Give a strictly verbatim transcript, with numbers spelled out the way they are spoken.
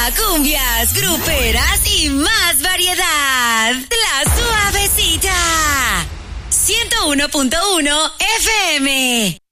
cumbias, gruperas y más variedad. La Suavecita. ciento uno punto uno F M.